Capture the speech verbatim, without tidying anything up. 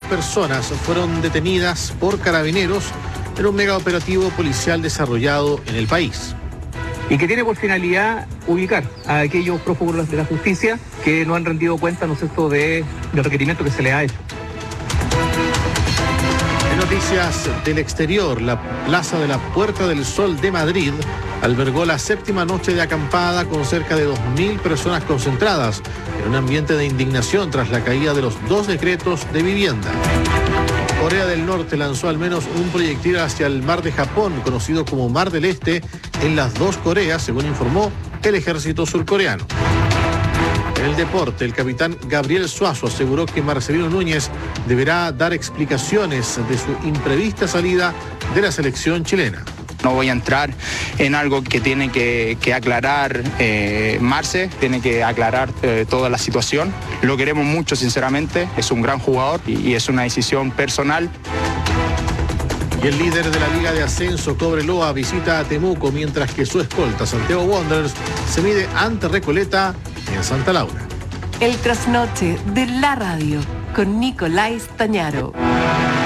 personas fueron detenidas por carabineros en un mega operativo policial desarrollado en el país. Y que tiene por finalidad ubicar a aquellos prófugos de la justicia que no han rendido cuenta, ¿no es cierto?, de, del requerimiento que se les ha hecho. En noticias del exterior, la Plaza de la Puerta del Sol de Madrid albergó la séptima noche de acampada con cerca de dos mil personas concentradas en un ambiente de indignación tras la caída de los dos decretos de vivienda. Corea del Norte lanzó al menos un proyectil hacia el mar de Japón, conocido como Mar del Este, en las dos Coreas, según informó el ejército surcoreano. En el deporte, el capitán Gabriel Suazo aseguró que Marcelino Núñez deberá dar explicaciones de su imprevista salida de la selección chilena. No voy a entrar en algo que tiene que, que aclarar eh, Marce, tiene que aclarar eh, toda la situación. Lo queremos mucho, sinceramente, es un gran jugador y, y es una decisión personal. Y el líder de la Liga de Ascenso, Cobreloa, visita a Temuco, mientras que su escolta, Santiago Wanderers, se mide ante Recoleta en Santa Laura. El trasnoche de la radio con Nicolás Tañaro.